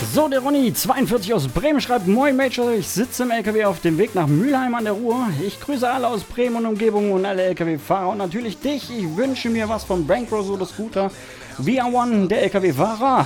So, der Ronny, 42 aus Bremen, schreibt: Moin Major, ich sitze im LKW auf dem Weg nach Mülheim an der Ruhr. Ich grüße alle aus Bremen und Umgebung und alle LKW-Fahrer und natürlich dich. Ich wünsche mir was von Bankroll oder Scooter. VR1, der LKW-Fahrer.